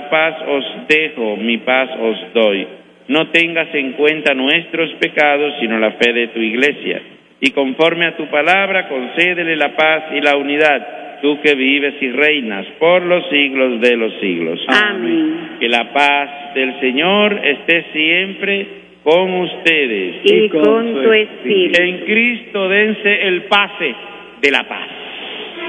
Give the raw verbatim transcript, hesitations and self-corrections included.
vuestra paz os dejo, mi paz os doy. No tengas en cuenta nuestros pecados, sino la fe de tu iglesia. Y conforme a tu palabra, concédele la paz y la unidad, tú que vives y reinas por los siglos de los siglos. Amén. Que la paz del Señor esté siempre con ustedes. Y con tu espíritu. En Cristo dense el pase de la paz.